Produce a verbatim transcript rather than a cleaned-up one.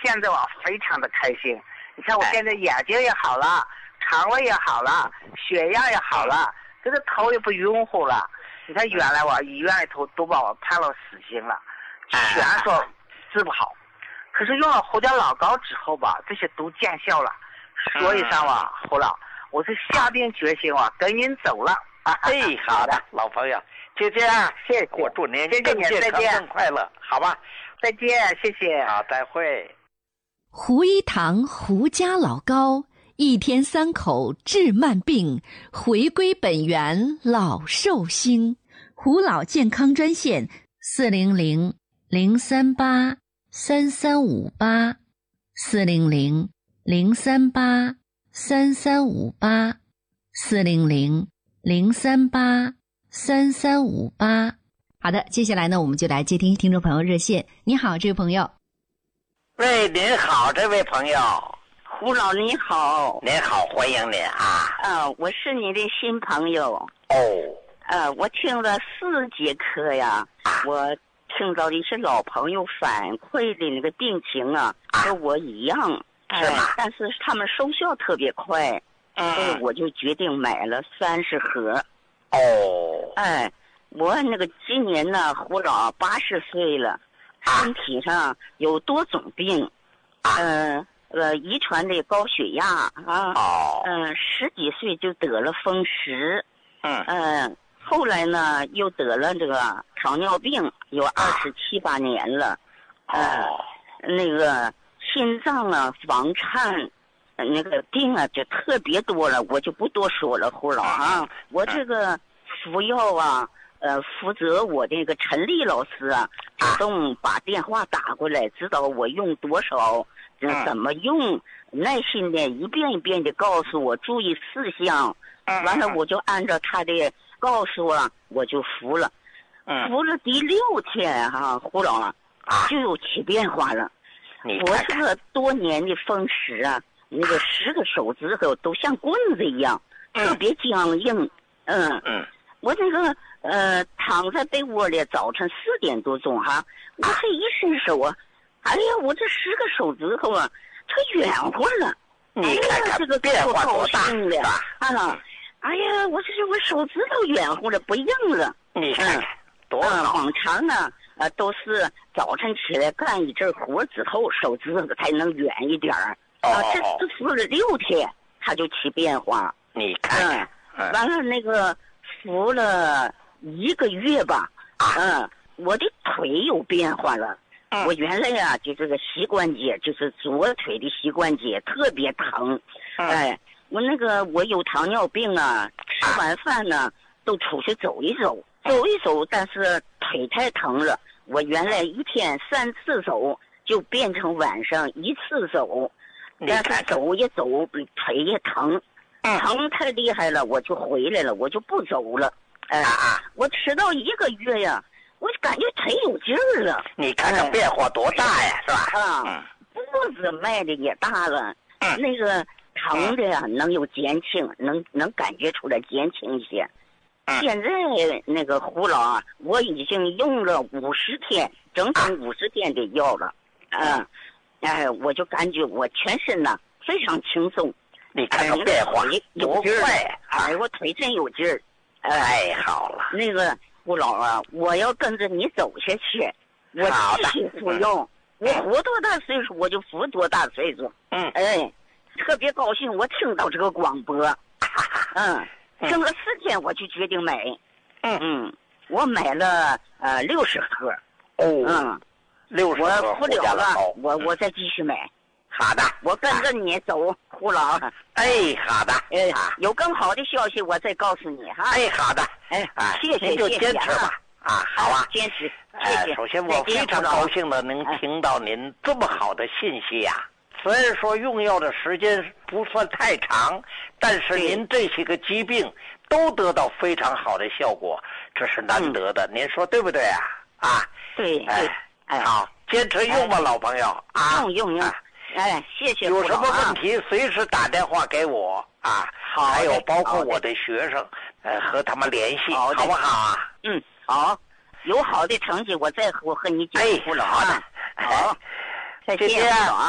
现在我非常的开心。你看我现在眼睛也好了，肠胃也好了，血压也好了，这个头也不晕乎了。你看原来我医院里头都把我判了死刑了，全说治不好。可是用了胡椒老膏之后吧，这些都见效了。所以上啊，胡老，我是下定决心啊，跟您走了。 哎，好的，老朋友，就这样， 谢谢， 我祝您更健康、 更快乐，好吧？ 再见，谢谢。 好，再会。 胡一堂胡家老膏，一天三口治慢病，回归本源老寿星。胡老健康专线：四零零零三八三三五八，四零零零三八三三五八，四零零零三八三三五八。好的，接下来呢，我们就来接听听众朋友热线。你好，这位朋友。 喂，您好，这位朋友。 胡老你好。 您好，欢迎您啊。 啊，我是你的新朋友。 哦。 呃，我听了四节课呀，啊、我听到一些老朋友反馈的那个病情啊，啊和我一样， 是吗、呃？ 但是他们收效特别快， 嗯， 所以我就决定买了三十盒。 哦。 哎，我那个今年呢，胡老八十岁了，身体上有多种病， 啊、 呃呃，遗传的高血压啊， 哦， 嗯、呃，十几岁就得了风湿， 嗯嗯。呃后来呢，又得了这个糖尿病，有二十七八年了。 哦、 呃，那个心脏啊、房颤，那个病啊就特别多了，我就不多说了，胡老啊。我这个服药啊，呃，负责我这个陈丽老师啊，主动把电话打过来，指导我用多少，呃、怎么用，耐心的一遍一遍的告诉我注意事项。完了，我就按照他的告诉我，我就服了。服了第六天哈、啊，胡老啊，就有起变化了。我这个多年的风湿啊，那个十个手指头都像棍子一样，特别僵硬。嗯嗯， 我那个呃躺在被窝里，早晨四点多钟哈、啊，我这一伸手啊，哎呀，我这十个手指头啊，它圆乎了。 你看看这个变化多大啊！哎呀，我这我手指头圆乎了，不硬了。 你看看多好。 往常呢，呃，都是早晨起来干一阵活之后，手指头才能圆一点儿。啊，这这服了六天，它就起变化。 你看看，完了那个服了一个月吧，嗯，我的腿有变化了。我原来呀、啊，就这个膝关节，就是左腿的膝关节特别疼，哎。我那个我有糖尿病啊，吃完饭呢都出去走一走，走一走，但是腿太疼了。我原来一天三次走，就变成晚上一次走，但是走也走，腿也疼，疼太厉害了，我就回来了，我就不走了。哎、呃，我吃到一个月呀，我就感觉腿有劲儿了。 你看看变化多大呀，是吧？ 啊，步子迈的也大了，那个。疼的呀，能有减轻，能能感觉出来减轻一些。现在那个胡老啊，我已经用了五十天，整整五十天的药了，嗯，哎，我就感觉我全身呐非常轻松。 你看看变化有劲儿，哎，我腿真有劲儿。 太好了。 那个胡老啊，我要跟着你走下去，我继续服用。我活多大岁数，我就服多大岁数。 嗯， 哎。特别高兴，我听到这个广播，嗯，听了四天我就决定买， 嗯嗯，我买了呃六十盒， 哦， 嗯， 六十盒， 我服了了，我我再继续买， 好的， 我跟着你走，胡老， 哎，好的， 哎，有更好的消息我再告诉你哈， 哎，好的， 哎， 谢谢，您就坚持吧，啊，好啊， 坚持，谢谢。 首先我非常高兴的能听到您这么好的信息呀。虽然说用药的时间不算太长，但是您这些个疾病都得到非常好的效果，这是难得的。嗯、您说对不对啊？啊， 对， 哎， 哎好，坚持用吧，哎、老朋友啊， 用用用，哎，谢谢。 有什么问题随时打电话给我啊， 好， 还有包括我的学生，呃，和他们联系，好不好啊？ 嗯，好，有好的成绩我再我和你讲。 哎，好的， 好，再见， 再见。